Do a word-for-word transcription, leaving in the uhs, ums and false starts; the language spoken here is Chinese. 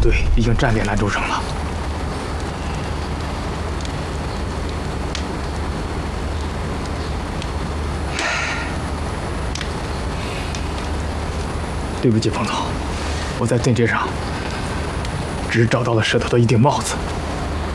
队已经占领兰州城了。对不起，彭总，我在阵街上只找到了蛇头的一顶帽子。